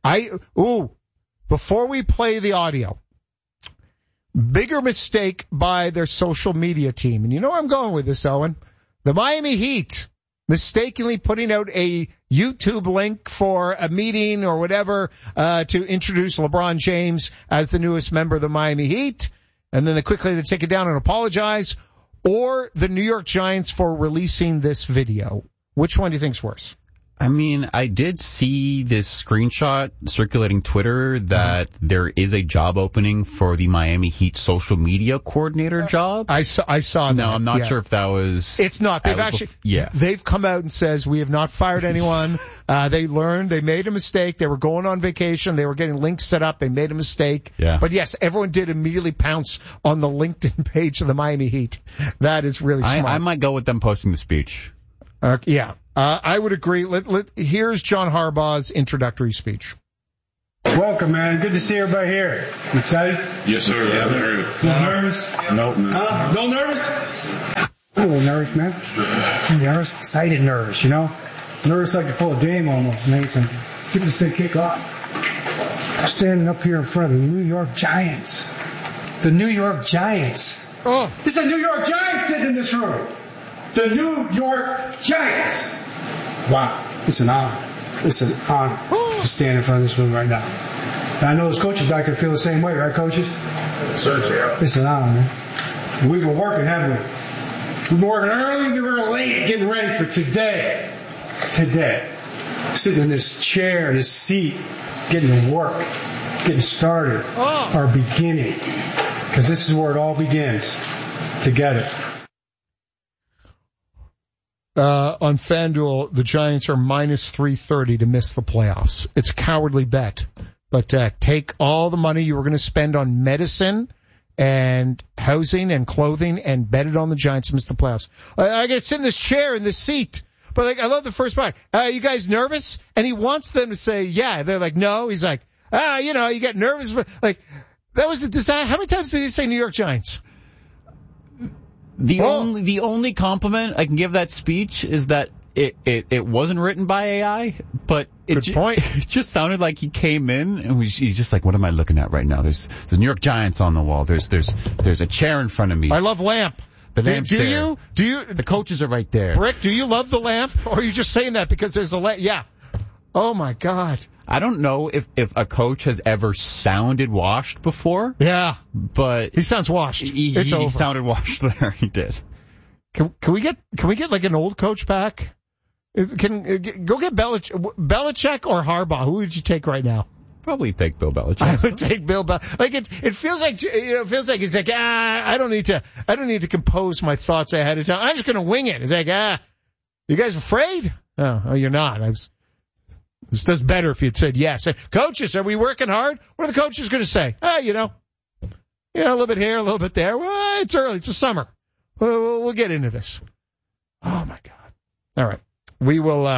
Before we play the audio, bigger mistake by their social media team. And you know where I'm going with this, Owen. The Miami Heat mistakenly putting out a YouTube link for a meeting or whatever to introduce LeBron James as the newest member of the Miami Heat. And then they quickly take it down and apologize. Or the New York Giants for releasing this video. Which one do you think's worse? I mean, I did see this screenshot circulating Twitter that there is a job opening for the Miami Heat social media coordinator job. I saw that. No, I'm not sure if that was... It's not. They've come out and says, we have not fired anyone. They learned, they made a mistake. They were going on vacation. They were getting links set up. They made a mistake. Yeah. But yes, everyone did immediately pounce on the LinkedIn page of the Miami Heat. That is really smart. I might go with them posting the speech. I would agree. Here's John Harbaugh's introductory speech. Welcome, man. Good to see everybody here. You excited? Yes, sir. Yeah. Nervous? No. No nervous? I'm a little nervous, man. I'm nervous, excited nervous, you know? Nervous like you're full of game almost, man. So get this thing kick off. I'm standing up here in front of the New York Giants. The New York Giants. Oh. This is a New York Giants sitting in this room. The New York Giants. Wow. It's an honor. It's an honor to stand in front of this room right now. And I know those coaches back there feel the same way, right, coaches? Sir. It's an honor, man. We've been working, haven't we? We've been working early, we were late, getting ready for today. Today. Sitting in this chair, this seat, getting to work, getting started. Our beginning. Because this is where it all begins. Together. On FanDuel, the Giants are minus 330 to miss the playoffs. It's a cowardly bet, but take all the money you were going to spend on medicine and housing and clothing and bet it on the Giants to miss the playoffs. I got to sit in this chair in this seat, but I love the first part. You guys nervous? And he wants them to say, yeah. They're like, no. He's like, you get nervous, but that was a disaster. How many times did he say New York Giants? The only compliment I can give that speech is that it wasn't written by AI, but it just sounded like he came in and he's just like, what am I looking at right now? There's New York Giants on the wall. There's a chair in front of me. I love lamp. The lamp's there. Do you? The coaches are right there. Brick, do you love the lamp? Or are you just saying that because there's a lamp? Yeah. Oh my God. I don't know if a coach has ever sounded washed before. Yeah. But he sounds washed. He sounded washed there. He did. Can we get like an old coach back? Go get Belichick or Harbaugh. Who would you take right now? Probably take Bill Belichick. I would take Bill Belichick. Like it feels like he's like, I don't need to compose my thoughts ahead of time. I'm just going to wing it. It's like, you guys afraid? Oh, you're not. This does better if you'd said yes. Coaches, are we working hard? What are the coaches going to say? A little bit here, a little bit there. Well, it's early. It's the summer. We'll get into this. Oh my God. All right. We will,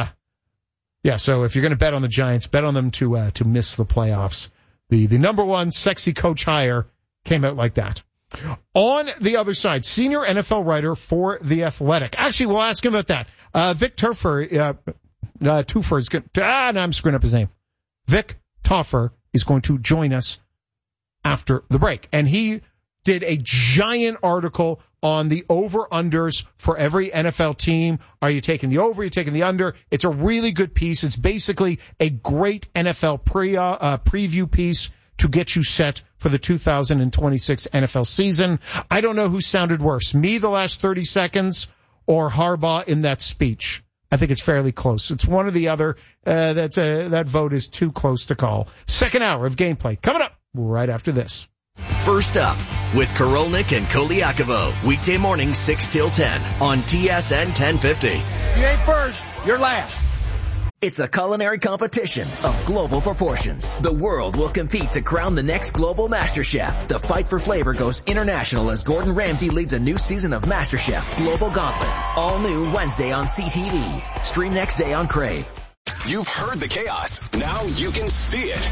so if you're going to bet on the Giants, bet on them to miss the playoffs. The number one sexy coach hire came out like that. On the other side, senior NFL writer for The Athletic. Actually, we'll ask him about that. Vic Toffer, Tuffer is going I'm screwing up his name. Vic Toffer is going to join us after the break. And he did a giant article on the over-unders for every NFL team. Are you taking the over? Are you taking the under? It's a really good piece. It's basically a great NFL preview piece to get you set for the 2026 NFL season. I don't know who sounded worse, me the last 30 seconds or Harbaugh in that speech. I think it's fairly close. It's one or the other. That vote is too close to call. Second hour of gameplay coming up right after this. First up with Korolnik and Koliakovo. Weekday morning 6 till 10 on TSN 1050. You ain't first, you're last. It's a culinary competition of global proportions. The world will compete to crown the next global master chef. The fight for flavor goes international as Gordon Ramsay leads a new season of MasterChef Global Gauntlet. All new Wednesday on CTV. Stream next day on Crave. You've heard the chaos. Now you can see it.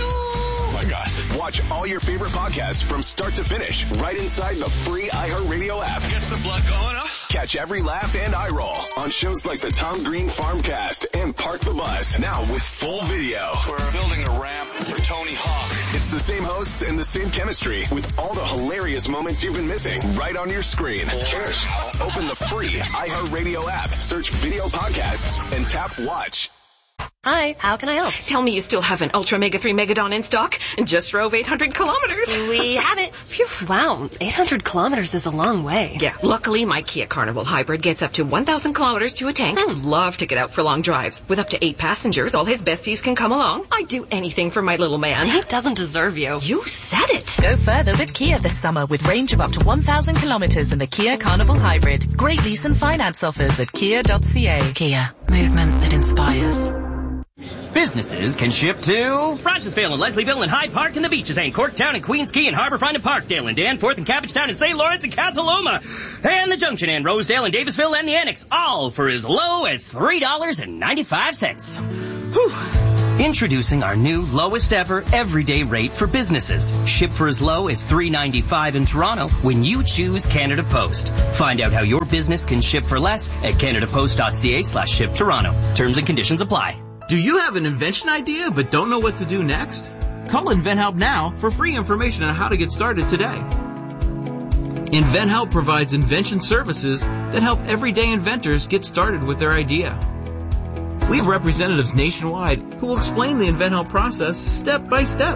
Oh my gosh. Watch all your favorite podcasts from start to finish right inside the free iHeartRadio app. Gets the blood going, huh? Catch every laugh and eye roll on shows like the Tom Green Farmcast and Park the Bus. Now with full video. We're building a ramp for Tony Hawk. It's the same hosts and the same chemistry with all the hilarious moments you've been missing right on your screen. Cheers. Open the free iHeartRadio app, search video podcasts, and tap watch. Hi, how can I help? Tell me you still have an Ultra Mega 3 Megadon in stock and just drove 800 kilometers. We have it. Phew. Wow, 800 kilometers is a long way. Yeah, luckily my Kia Carnival Hybrid gets up to 1,000 kilometers to a tank. Love to get out for long drives. With up to 8 passengers, all his besties can come along. I'd do anything for my little man. He doesn't deserve you. You said it. Go further with Kia this summer with range of up to 1,000 kilometers in the Kia Carnival Hybrid. Great lease and finance offers at kia.ca. Kia, movement that inspires. Businesses can ship to Rochesville and Leslieville and Hyde Park and the Beaches and Corktown and Queens Quay and Harborfront and Parkdale and Danforth and Cabbagetown and St. Lawrence and Casaloma and the Junction and Rosedale and Davisville and the Annex, all for as low as $3.95. Whew. Introducing our new lowest ever everyday rate for businesses. Ship for as low as $3.95 in Toronto when you choose Canada Post. Find out how your business can ship for less at canadapost.ca/ship Toronto. Terms and conditions apply. Do you have an invention idea but don't know what to do next? Call InventHelp now for free information on how to get started today. InventHelp provides invention services that help everyday inventors get started with their idea. We have representatives nationwide who will explain the InventHelp process step by step.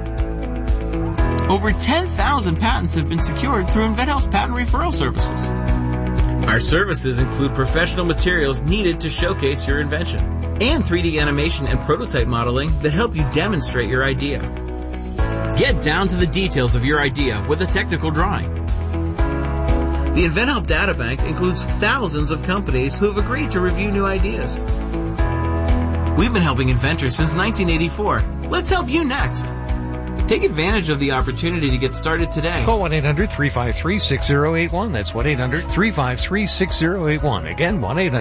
Over 10,000 patents have been secured through InventHelp's patent referral services. Our services include professional materials needed to showcase your invention, and 3D animation and prototype modeling that help you demonstrate your idea. Get down to the details of your idea with a technical drawing. The InventHelp Databank includes thousands of companies who have agreed to review new ideas. We've been helping inventors since 1984. Let's help you next. Take advantage of the opportunity to get started today. Call 1-800-353-6081. That's 1-800-353-6081. Again,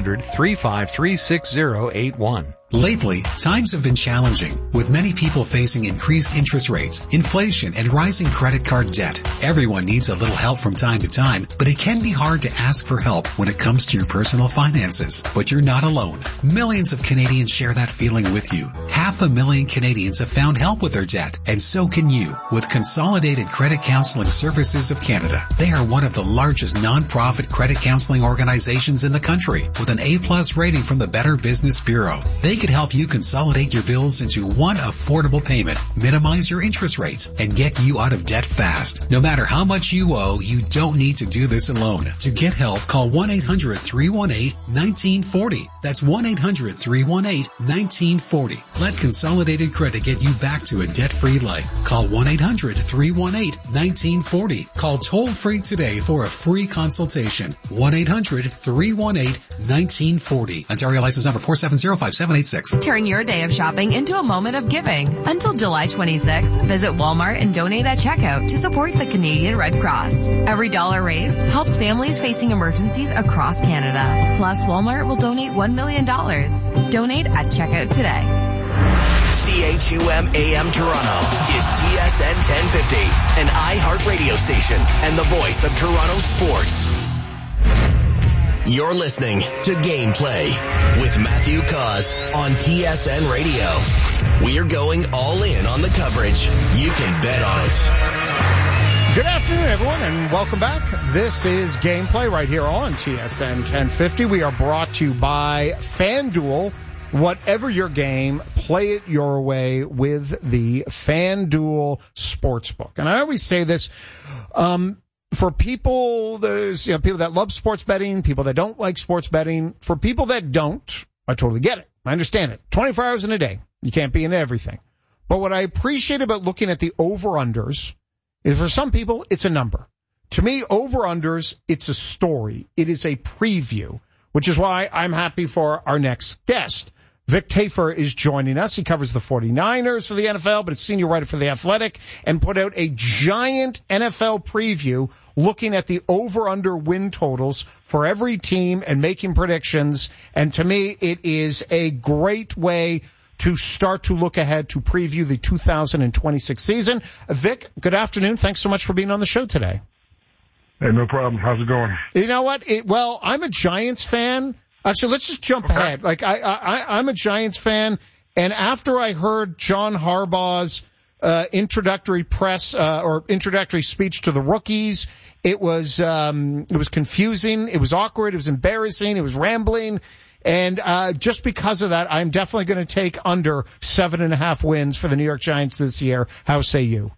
1-800-353-6081. Lately, times have been challenging, with many people facing increased interest rates, inflation, and rising credit card debt. Everyone needs a little help from time to time, but it can be hard to ask for help when it comes to your personal finances. But you're not alone. Millions of Canadians share that feeling with you. 500,000 Canadians have found help with their debt, and so can you, with Consolidated Credit Counseling Services of Canada. They are one of the largest non-profit credit counseling organizations in the country, with an A+ rating from the Better Business Bureau. They could help you consolidate your bills into one affordable payment, minimize your interest rates, and get you out of debt fast. No matter how much you owe, you don't need to do this alone. To get help, call 1-800-318-1940. That's 1-800-318-1940. Let Consolidated Credit get you back to a debt-free life. Call 1-800-318-1940. Call toll-free today for a free consultation. 1-800-318-1940. Ontario license number 4705786. Turn your day of shopping into a moment of giving. Until July 26th, visit Walmart and donate at checkout to support the Canadian Red Cross. Every dollar raised helps families facing emergencies across Canada. Plus, Walmart will donate $1 million. Donate at checkout today. CHUM AM Toronto is TSN 1050, an iHeart radio station and the voice of Toronto sports. You're listening to Gameplay with Matthew Cause on TSN Radio. We're going all in on the coverage. You can bet on it. Good afternoon, everyone, and welcome back. This is Gameplay right here on TSN 1050. We are brought to you by FanDuel. Whatever your game, play it your way with the FanDuel Sportsbook. And I always say this, for people, there's, people that love sports betting, people that don't like sports betting. For people that don't, I totally get it. I understand it. 24 hours in a day. You can't be into everything. But what I appreciate about looking at the over-unders is for some people, it's a number. To me, over-unders, it's a story. It is a preview, which is why I'm happy for our next guest. Vic Tafur is joining us. He covers the 49ers for the NFL, but is senior writer for The Athletic, and put out a giant NFL preview looking at the over-under win totals for every team and making predictions. And to me, it is a great way to start to look ahead to preview the 2026 season. Vic, good afternoon. Thanks so much for being on the show today. Hey, no problem. How's it going? You know what? Well, I'm a Giants fan. Actually, let's just jump ahead. Like, I'm a Giants fan, and after I heard John Harbaugh's introductory speech to the rookies, it was confusing, it was awkward, it was embarrassing, it was rambling, And just because of that, I'm definitely going to take under 7.5 wins for the New York Giants this year. How say you?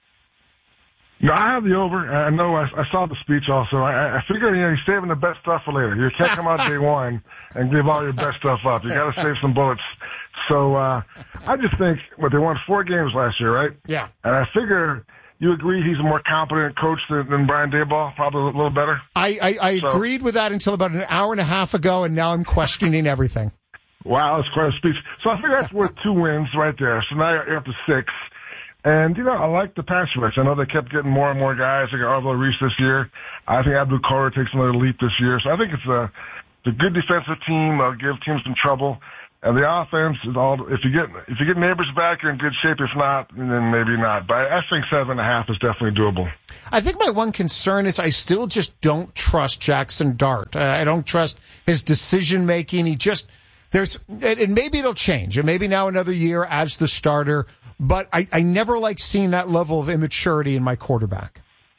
No, I have the over. I know I saw the speech also. I figure, you're saving the best stuff for later. You can't come out day one and give all your best stuff up. You got to save some bullets. So I just think, they won 4 games last year, right? Yeah. And I figure you agree he's a more competent coach than Brian Daboll, probably a little better? I agreed with that until about an hour and a half ago, and now I'm questioning everything. Wow, that's quite a speech. So I figure that's worth 2 wins right there. So now you're up to 6. And, I like the pass rush. I know they kept getting more and more guys. They got Arvo Reese this year. I think Abdul Carter takes another leap this year. So I think it's a good defensive team. They'll give teams some trouble. And the offense is all, if you get Neighbors back, you're in good shape. If not, then maybe not. But I think 7.5 is definitely doable. I think my one concern is I still just don't trust Jackson Dart. I don't trust his decision making. And maybe it'll change. And maybe now another year as the starter. But I never like seeing that level of immaturity in my quarterback.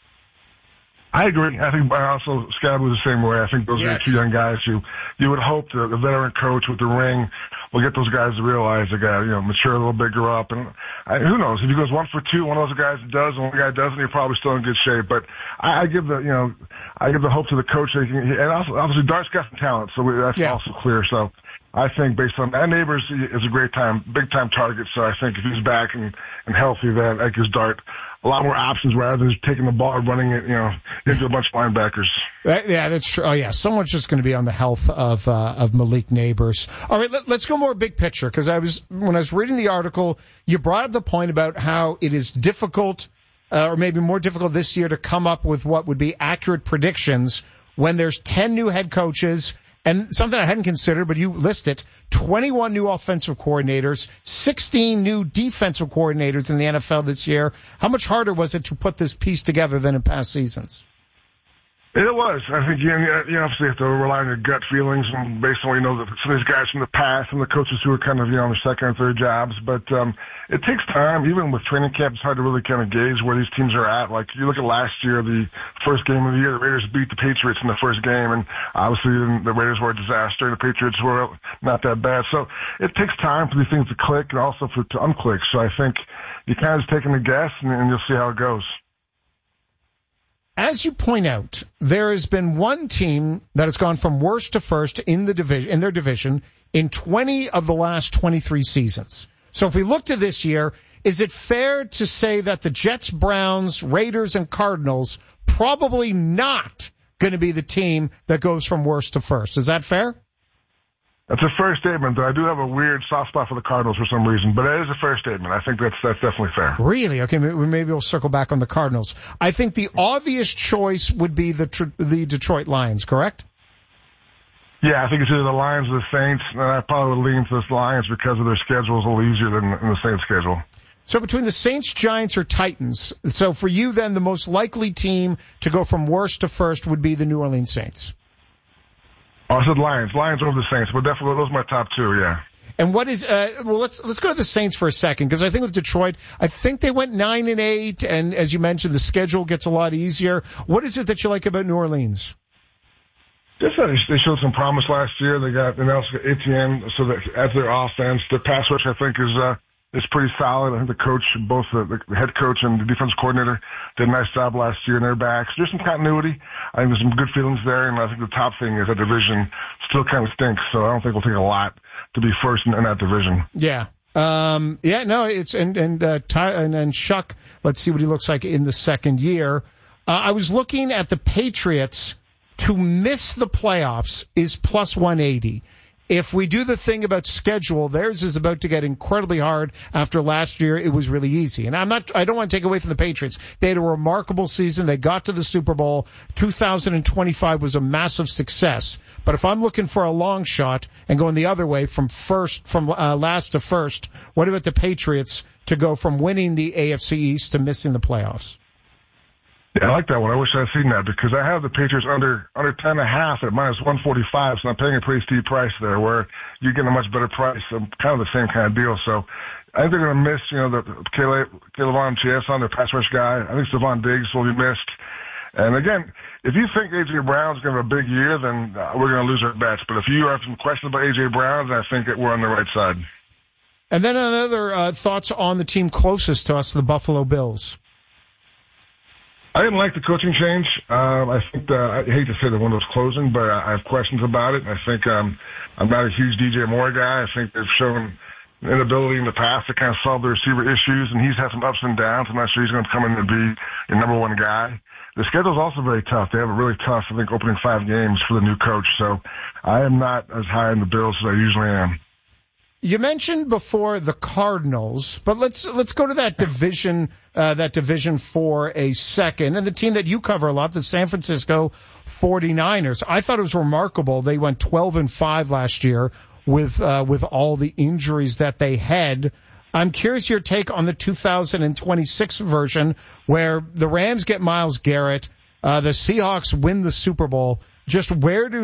I agree. I think also Scott was the same way. I think those are 2 young guys who you would hope the veteran coach with the ring will get those guys to realize they got to mature a little bit, grow up, and who knows if he goes 1 for 2, one of those guys does, and one guy doesn't, you're probably still in good shape. But I give the hope to the coach that and also obviously Dart's got some talent, so that's also clear. So I think based on that, Neighbors is a big time target. So I think if he's back and healthy, that gives Dart a lot more options rather than just taking the ball and running it, into a bunch of linebackers. Yeah, that's true. Oh yeah, so much is going to be on the health of Malik Neighbors. All right, let's go more big picture, because when I was reading the article, you brought up the point about how it is difficult, or maybe more difficult this year to come up with what would be accurate predictions when there's 10 new head coaches. And something I hadn't considered, but you list it, 21 new offensive coordinators, 16 new defensive coordinators in the NFL this year. How much harder was it to put this piece together than in past seasons? It was. I think you obviously have to rely on your gut feelings and based on what you know some of these guys from the past and the coaches who are kind of on their second or third jobs. But it takes time. Even with training camp, it's hard to really kind of gauge where these teams are at. Like you look at last year, the first game of the year, the Raiders beat the Patriots in the first game, and obviously the Raiders were a disaster. The Patriots were not that bad. So it takes time for these things to click and also to unclick. So I think you kind of just taking a guess and you'll see how it goes. As you point out, there has been one team that has gone from worst to first in their division in 20 of the last 23 seasons. So if we look to this year, is it fair to say that the Jets, Browns, Raiders, and Cardinals probably not going to be the team that goes from worst to first? Is that fair? That's a fair statement, though. I do have a weird soft spot for the Cardinals for some reason, but it is a fair statement. I think that's definitely fair. Really? Okay, maybe we'll circle back on the Cardinals. I think the obvious choice would be the Detroit Lions, correct? Yeah, I think it's either the Lions or the Saints, and I probably would lean to the Lions because of their schedule is a little easier than the Saints' schedule. So between the Saints, Giants, or Titans, so for you then the most likely team to go from worst to first would be the New Orleans Saints. Oh, I said Lions. Lions over the Saints, but definitely those are my top 2, yeah. And what is, let's go to the Saints for a second, because I think with Detroit, I think they went 9-8, and as you mentioned, the schedule gets a lot easier. What is it that you like about New Orleans? Just that they showed some promise last year. They announced Etienne, so that as their offense, their pass rush, I think, is pretty solid. I think the coach, both the head coach and the defense coordinator, did a nice job last year in their backs. There's some continuity. I think there's some good feelings there, and I think the top thing is that division still kind of stinks, so I don't think it'll take a lot to be first in that division. Yeah. It's and Shuck, let's see what he looks like in the second year. I was looking at the Patriots to miss the playoffs is plus 180. If we do the thing about schedule, theirs is about to get incredibly hard. After last year, it was really easy. And I don't want to take away from the Patriots. They had a remarkable season. They got to the Super Bowl. 2025 was a massive success. But if I'm looking for a long shot and going the other way from last to first, what about the Patriots to go from winning the AFC East to missing the playoffs? Yeah, I like that one. I wish I had seen that because I have the Patriots under 10.5 at minus 145, so I'm paying a pretty steep price there where you're getting a much better price, kind of the same kind of deal. So I think they're going to miss, the K'Lavon Chaisson, their pass rush guy. I think Stephon Diggs will be missed. And again, if you think A.J. Brown's going to have a big year, then we're going to lose our bets. But if you have some questions about A.J. Brown, then I think that we're on the right side. And then another thoughts on the team closest to us, the Buffalo Bills. I didn't like the coaching change. I think I hate to say the window's closing, but I have questions about it. I think I'm not a huge DJ Moore guy. I think they've shown an inability in the past to kind of solve the receiver issues, and he's had some ups and downs. I'm not sure he's going to come in to be the number one guy. The schedule's also very tough. They have a really tough, I think, opening 5 games for the new coach. So I am not as high on the Bills as I usually am. You mentioned before the Cardinals, but let's go to that division for a second. And the team that you cover a lot, the San Francisco 49ers. I thought it was remarkable. They went 12-5 last year with all the injuries that they had. I'm curious your take on the 2026 version where the Rams get Myles Garrett, the Seahawks win the Super Bowl. Just where do